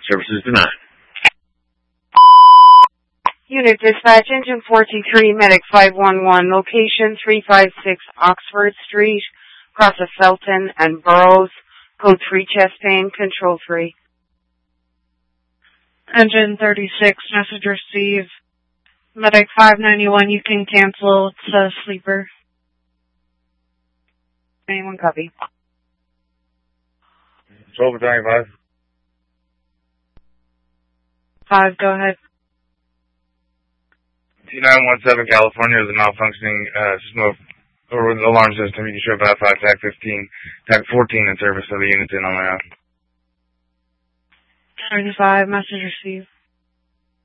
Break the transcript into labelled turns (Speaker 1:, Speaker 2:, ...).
Speaker 1: Services denied.
Speaker 2: Unit Dispatch, Engine 423, Medic 511, location 356 Oxford Street, across of Felton and Burroughs, code 3 chest pain, control 3.
Speaker 3: Engine 36, message received. Medic 591, you can cancel, it's a sleeper.
Speaker 2: Anyone copy?
Speaker 1: Control Battalion 5.
Speaker 3: 5, go ahead.
Speaker 1: 2917 California is a malfunctioning smoke or alarm system. You can show about 5, TAC 15, TAC 14 in service of the units in on my own.
Speaker 3: 35, message received.